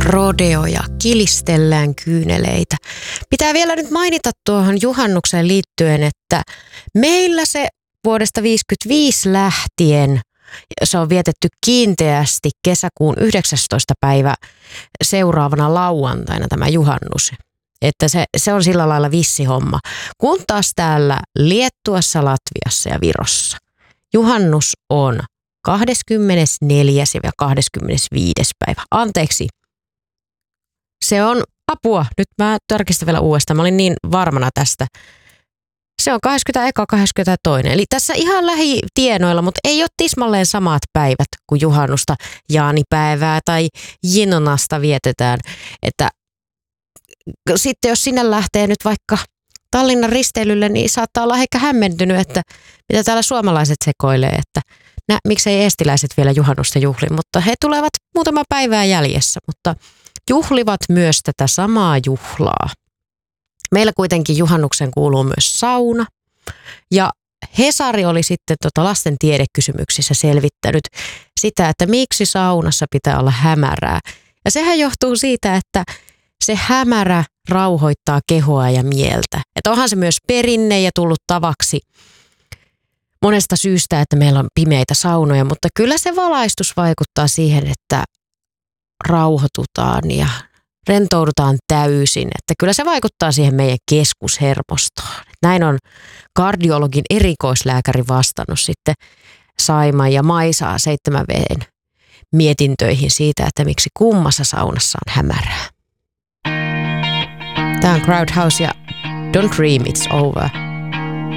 rodeoja, kilistellään kyyneleitä. Pitää vielä nyt mainita tuohon juhannukseen liittyen, että meillä se vuodesta 1955 lähtien, se on vietetty kiinteästi kesäkuun 19. päivä seuraavana lauantaina tämä juhannus. Että se on sillä lailla vissi homma. Kun taas täällä Liettuassa, Latviassa ja Virossa juhannus on 24. ja 25. päivä. Anteeksi. Se on apua. Nyt mä tarkistan vielä uudestaan. Mä olin niin varmana tästä. Se on 21. 22. Eli tässä ihan lähitienoilla, mutta ei ole tismalleen samat päivät kuin juhannusta, jaanipäivää tai jinonasta vietetään. Että sitten jos sinne lähtee nyt vaikka Tallinnan risteilylle, niin saattaa olla ehkä hämmentynyt, että mitä täällä suomalaiset sekoilee, että miksei eestiläiset vielä juhannusta juhli, mutta he tulevat muutama päivää jäljessä, mutta juhlivat myös tätä samaa juhlaa. Meillä kuitenkin juhannuksen kuuluu myös sauna ja Hesari oli sitten lasten tiedekysymyksissä selvittänyt sitä, että miksi saunassa pitää olla hämärää. Ja sehän johtuu siitä, että se hämärä rauhoittaa kehoa ja mieltä. Että onhan se myös perinne ja tullut tavaksi monesta syystä, että meillä on pimeitä saunoja, mutta kyllä se valaistus vaikuttaa siihen, että rauhoitutaan ja rentoudutaan täysin. Että kyllä se vaikuttaa siihen meidän keskushermostoon. Näin on kardiologin erikoislääkäri vastannut sitten Saiman ja Maisaa 7V:n mietintöihin siitä, että miksi kummassa saunassa on hämärää. Tämä on Crowdhouse ja Don't Dream It's Over.